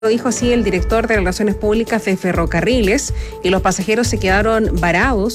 Lo dijo así el director de Relaciones Públicas de Ferrocarriles, y los pasajeros quedaron varados,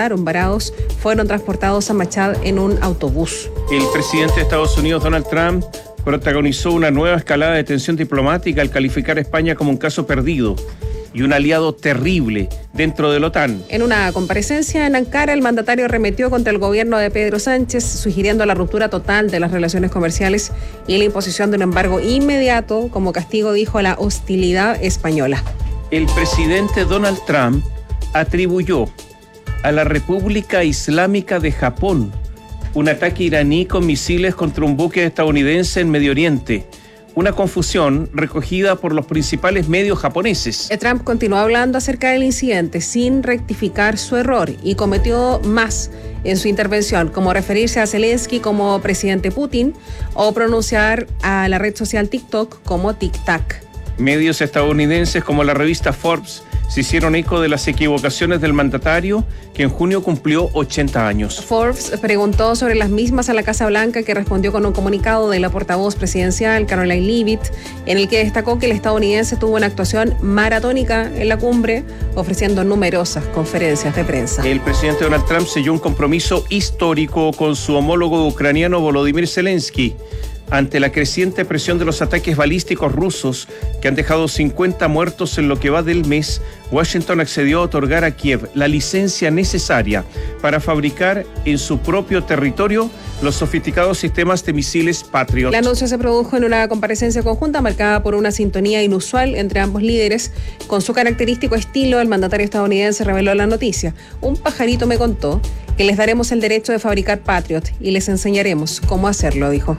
fueron transportados a Machad en un autobús. El presidente de Estados Unidos, Donald Trump, protagonizó una nueva escalada de tensión diplomática al calificar a España como un caso perdido y un aliado terrible dentro de la OTAN. En una comparecencia en Ankara, el mandatario arremetió contra el gobierno de Pedro Sánchez, sugiriendo la ruptura total de las relaciones comerciales y la imposición de un embargo inmediato como castigo, dijo, a la hostilidad española. El presidente Donald Trump atribuyó a la República Islámica de Japón un ataque iraní con misiles contra un buque estadounidense en Medio Oriente. Una confusión recogida por los principales medios japoneses. Trump continuó hablando acerca del incidente sin rectificar su error y cometió más en su intervención, como referirse a Zelensky como presidente Putin o pronunciar a la red social TikTok como tic-tac. Medios estadounidenses como la revista Forbes se hicieron eco de las equivocaciones del mandatario, que en junio cumplió 80 años. Forbes preguntó sobre las mismas a la Casa Blanca, que respondió con un comunicado de la portavoz presidencial, Caroline Leavitt, en el que destacó que el estadounidense tuvo una actuación maratónica en la cumbre, ofreciendo numerosas conferencias de prensa. El presidente Donald Trump selló un compromiso histórico con su homólogo ucraniano Volodymyr Zelensky, ante la creciente presión de los ataques balísticos rusos que han dejado 50 muertos en lo que va del mes. Washington accedió a otorgar a Kiev la licencia necesaria para fabricar en su propio territorio los sofisticados sistemas de misiles Patriot. El anuncio se produjo en una comparecencia conjunta marcada por una sintonía inusual entre ambos líderes. Con su característico estilo, el mandatario estadounidense reveló la noticia. Un pajarito me contó que les daremos el derecho de fabricar Patriot y les enseñaremos cómo hacerlo, dijo.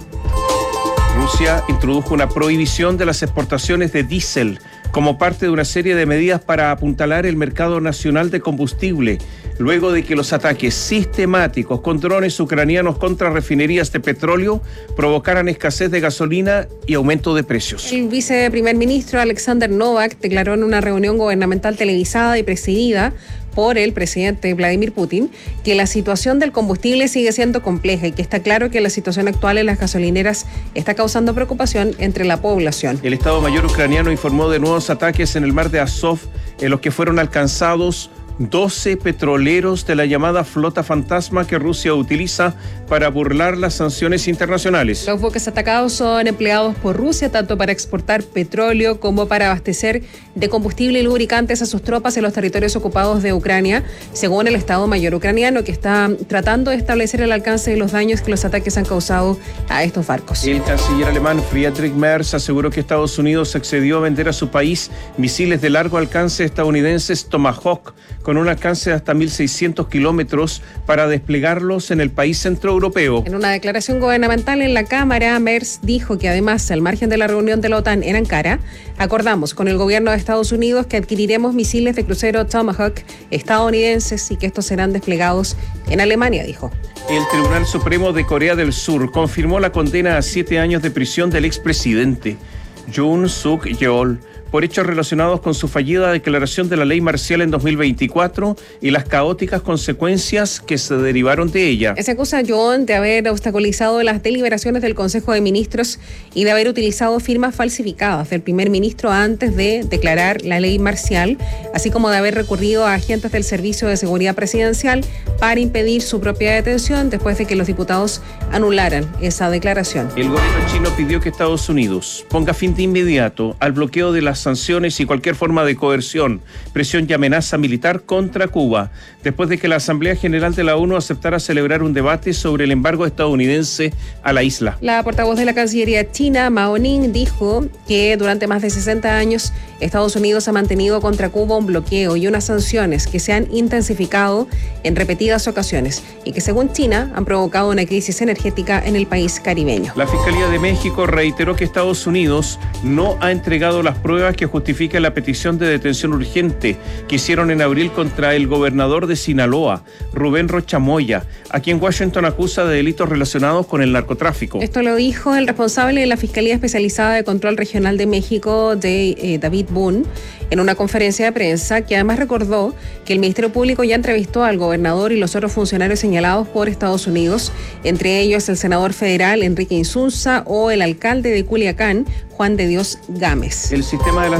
Rusia introdujo una prohibición de las exportaciones de diésel como parte de una serie de medidas para apuntalar el mercado nacional de combustible, luego de que los ataques sistemáticos con drones ucranianos contra refinerías de petróleo provocaran escasez de gasolina y aumento de precios. El viceprimer ministro Alexander Novak declaró en una reunión gubernamental televisada y presidida por el presidente Vladimir Putin que la situación del combustible sigue siendo compleja y que está claro que la situación actual en las gasolineras está causando preocupación entre la población. El Estado Mayor ucraniano informó de nuevos ataques en el mar de Azov, en los que fueron alcanzados 12 petroleros de la llamada flota fantasma que Rusia utiliza para burlar las sanciones internacionales. Los buques atacados son empleados por Rusia tanto para exportar petróleo como para abastecer de combustible y lubricantes a sus tropas en los territorios ocupados de Ucrania, según el Estado Mayor ucraniano, que está tratando de establecer el alcance de los daños que los ataques han causado a estos barcos. El canciller alemán Friedrich Merz aseguró que Estados Unidos accedió a vender a su país misiles de largo alcance estadounidenses Tomahawk, con un alcance de hasta 1.600 kilómetros para desplegarlos en el país centroeuropeo. En una declaración gubernamental en la Cámara, Merz dijo que además, al margen de la reunión de la OTAN en Ankara, acordamos con el gobierno de Estados Unidos que adquiriremos misiles de crucero Tomahawk estadounidenses y que estos serán desplegados en Alemania, dijo. El Tribunal Supremo de Corea del Sur confirmó la condena a 7 años de prisión del expresidente Yoon Suk Yeol por hechos relacionados con su fallida declaración de la ley marcial en 2024 y las caóticas consecuencias que se derivaron de ella. Se acusa a Yoon de haber obstaculizado las deliberaciones del Consejo de Ministros y de haber utilizado firmas falsificadas del primer ministro antes de declarar la ley marcial, así como de haber recurrido a agentes del Servicio de Seguridad Presidencial para impedir su propia detención después de que los diputados anularan esa declaración. El gobierno chino pidió que Estados Unidos ponga fin de inmediato al bloqueo de las sanciones y cualquier forma de coerción, presión y amenaza militar contra Cuba, después de que la Asamblea General de la ONU aceptara celebrar un debate sobre el embargo estadounidense a la isla. La portavoz de la Cancillería china, Mao Ning, dijo que durante más de 60 años Estados Unidos ha mantenido contra Cuba un bloqueo y unas sanciones que se han intensificado en repetidas ocasiones y que, según China, han provocado una crisis energética en el país caribeño. La Fiscalía de México reiteró que Estados Unidos no ha entregado las pruebas que justifican la petición de detención urgente que hicieron en abril contra el gobernador de Sinaloa, Rubén Rocha Moya, a quien Washington acusa de delitos relacionados con el narcotráfico. Esto lo dijo el responsable de la Fiscalía Especializada de Control Regional de México, David Boone, en una conferencia de prensa, que además recordó que el Ministerio Público ya entrevistó al gobernador y los otros funcionarios señalados por Estados Unidos, entre ellos el senador federal Enrique Insunza o el alcalde de Culiacán, Juan de Dios Gámez. El sistema de las